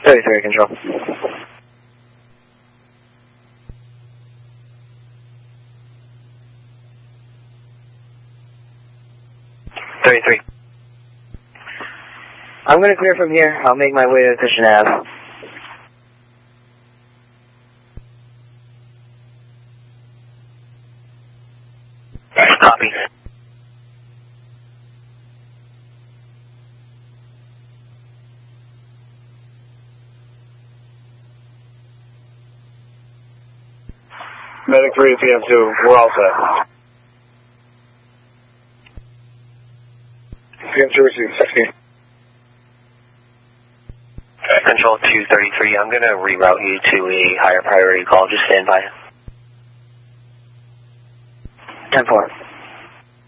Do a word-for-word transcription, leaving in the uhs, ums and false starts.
thirty-three, control. thirty-three. I'm going to clear from here. I'll make my way to Christian Ave. Copy. Medic three, P M two, we're all set. P M two, receive sixteen. Control two thirty-three, I'm going to reroute you to a higher priority call. Just stand by. ten four.